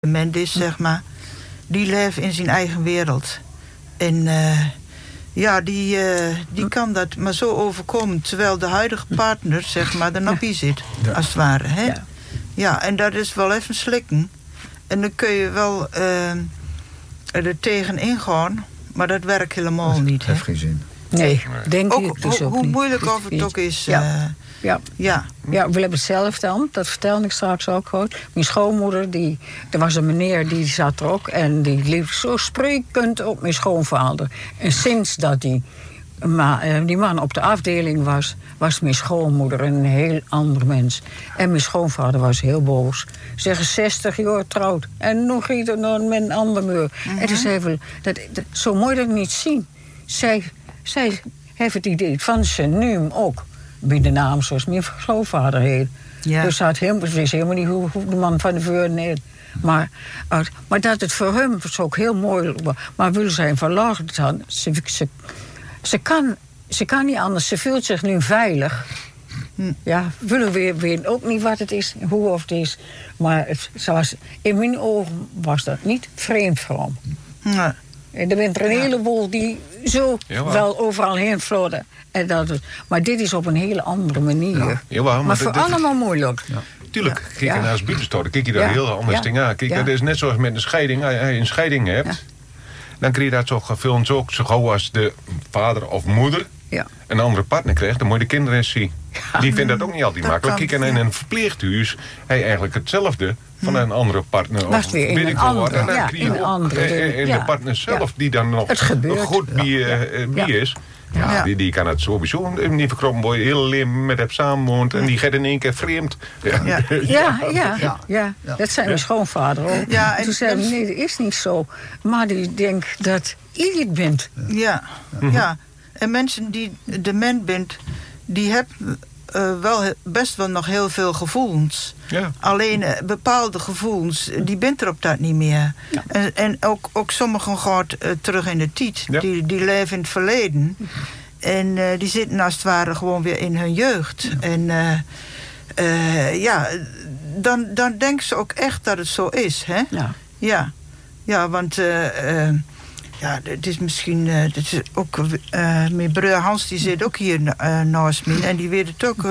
dement is, zeg maar, die leeft in zijn eigen wereld. En die kan dat maar zo overkomen, terwijl de huidige partner, zeg maar, er nog bij zit, als het ware. Hè? Ja, en dat is wel even slikken. En dan kun je wel er tegen ingaan, maar dat werkt helemaal niet. Dat heeft geen zin. Nee, denk ook, ik dus ook hoe niet. moeilijk of het ook is. Ja, we hebben het zelf dan. Dat vertelde ik straks ook gewoon. Mijn schoonmoeder, er was een meneer die zat er ook. En die liep zo sprekend op mijn schoonvader. En sinds dat die man op de afdeling was mijn schoonmoeder een heel ander mens. En mijn schoonvader was heel boos. Zeggen 60 jaar trouwd. En nog ging er nog met een ander muur. En toen zei hij, zo moet je dat niet zien. Zij heeft het idee van zijn nu ook. Bij de naam zoals mijn schoonvader heet. Ja. Dus ze wist helemaal niet hoe de man van de vuur heet. Maar dat het voor hem was ook heel mooi. Maar wil zijn verlaagd dan. Ze kan niet anders. Ze voelt zich nu veilig. Ja, willen we weten ook niet wat het is, hoe of het is. Maar in mijn ogen was dat niet vreemd voor hem. Nee. En er bent er een heleboel die zo wel overal heen vloden. Maar dit is op een hele andere manier. Ja. Maar voor allemaal moeilijk. Ja. Tuurlijk, kijk je naar het buitenstoot, dan kijk je daar heel anders tegen aan. Kijk, dat is net zoals met een scheiding. Als je een scheiding hebt, dan krijg je dat zo gefilmd zo gauw als de vader of moeder een andere partner krijgt. Dan moet je de kinderen zien. Die vinden dat ook niet altijd makkelijk. Kijk, en in een verpleeghuis heb je eigenlijk hetzelfde van een andere partner. Dat is weer in een andere. In de partner zelf, die dan nog goed bij is. Ja, die kan het sowieso niet verkroppen, waar je heel leven met hebt samenwoont en die gaat in één keer vreemd. Ja. Dat zei mijn schoonvader ook. Ja, en toen zei hij, nee, dat is niet zo. Maar die denkt dat je het bent. Ja. En mensen die dement bent, die hebben best wel nog heel veel gevoelens. Ja. Alleen bepaalde gevoelens, die bent er op dat niet meer. Ja. En ook sommigen gaan terug in de tijd. Ja. Die leven in het verleden. En die zitten als het ware gewoon weer in hun jeugd. En dan denken ze ook echt dat het zo is. Hè? Ja, want het is misschien... het is ook, mijn broer Hans die zit ook hier naast me. En die weet het ook.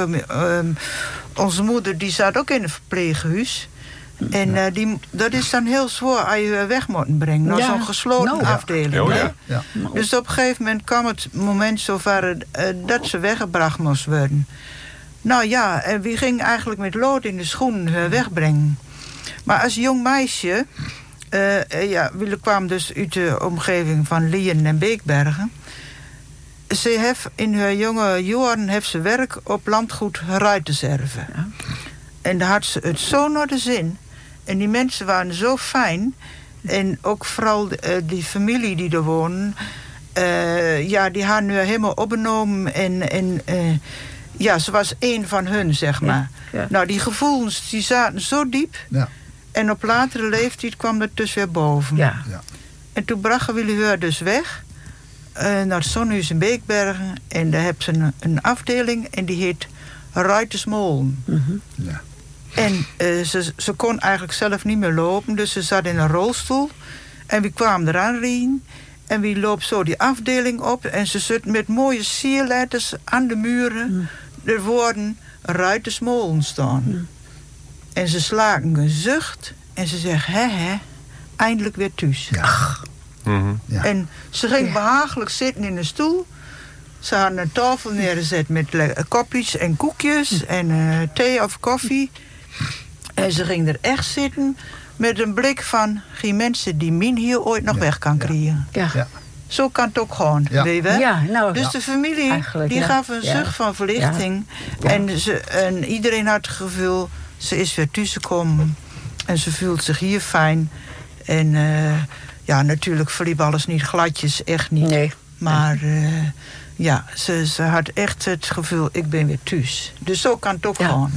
Onze moeder die zat ook in een verpleeghuis. En dat is dan heel zwaar als je weg moet brengen. Naar zo'n gesloten afdeling. Ja. Dus op een gegeven moment kwam het moment zover dat ze weggebracht moest worden. Nou ja, en wie ging eigenlijk met lood in de schoenen wegbrengen. Maar als jong meisje... Wille kwam dus uit de omgeving van Lien en Beekbergen. Ze heeft in haar jonge jaren ze werk op landgoed Ruitenserve. Ja. En daar had ze het zo naar de zin. En die mensen waren zo fijn. En ook vooral die familie die er wonen. Die hadden nu helemaal opgenomen. En ze was één van hun, zeg maar. Ja. Nou, die gevoelens die zaten zo diep. Ja. En op latere leeftijd kwam het dus weer boven. Ja. En toen brachten we haar dus weg. Naar het Zonhuis in Beekbergen. En daar hebben ze een afdeling. En die heet Ruitersmolen. Mm-hmm. Ja. En ze kon eigenlijk zelf niet meer lopen. Dus ze zat in een rolstoel. En we kwamen eraan rijden. En we loopt zo die afdeling op. En ze zit met mooie sierletters aan de muren. Er worden Ruitersmolen staan. En ze slaken een zucht. En ze zegt, eindelijk weer thuis. Ja. Mm-hmm. Ja. En ze ging behagelijk zitten in een stoel. Ze hadden een tafel neergezet met kopjes en koekjes. En thee of koffie. En ze ging er echt zitten. Met een blik van, geen mensen die min hier ooit nog weg kan krijgen. Ja. Zo kan het ook gewoon, weet je wel? Dus de familie, die gaf een zucht van verlichting. Ja. En iedereen had het gevoel... Ze is weer thuis gekomen en ze voelt zich hier fijn. En natuurlijk verliep alles niet gladjes, echt niet. Nee. Maar ze had echt het gevoel, ik ben weer thuis. Dus zo kan het ook gewoon.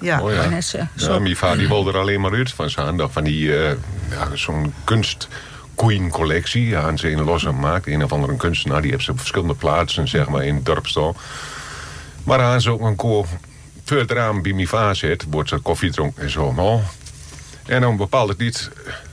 Mijn vader die wilde er alleen maar uit van zijn. Van die, zo'n kunstqueen-collectie. Ja, en ze een los aan maakt. Een of andere kunstenaar, die heeft ze op verschillende plaatsen, zeg maar, in het dorp staan. Maar aan ze ook een koor... Verder aan bij mijn vader zit, wordt ze koffie dronken en zo. En op een bepaalde tijd